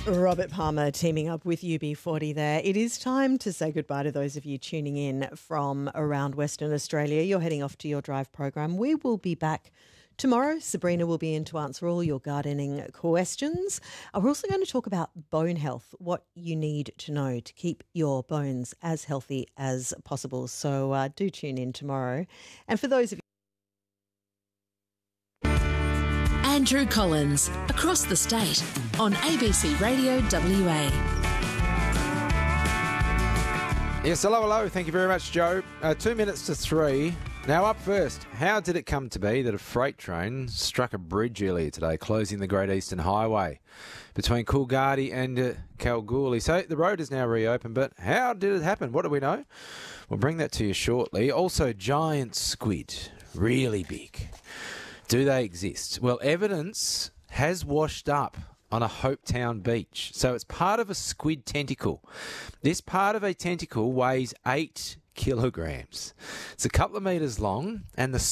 Robert Palmer teaming up with UB40 there. It is time to say goodbye to those of you tuning in from around Western Australia. You're heading off to your drive program. We will be back tomorrow. Sabrina will be in to answer all your gardening questions. We're also going to talk about bone health, what you need to know to keep your bones as healthy as possible. So do tune in tomorrow. And for those of Andrew Collins, across the state on ABC Radio WA. Yes, hello. Thank you very much, Joe. 2 minutes to 3. Now up first, how did it come to be that a freight train struck a bridge earlier today, closing the Great Eastern Highway between Coolgardie and Kalgoorlie? So the road is now reopened, but how did it happen? What do we know? We'll bring that to you shortly. Also, giant squid, really big. Do they exist? Well, evidence has washed up on a Hopetown beach. So it's part of a squid tentacle. This part of a tentacle weighs 8 kilograms. It's a couple of metres long, and the